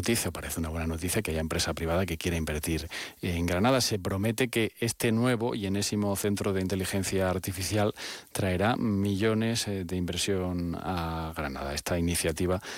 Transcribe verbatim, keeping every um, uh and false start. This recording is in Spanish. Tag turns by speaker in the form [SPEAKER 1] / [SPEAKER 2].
[SPEAKER 1] noticia, parece una buena noticia que haya empresa privada que quiera invertir en Granada. Se promete que este nuevo y enésimo centro de inteligencia artificial traerá millones de inversión a Granada. Esta iniciativa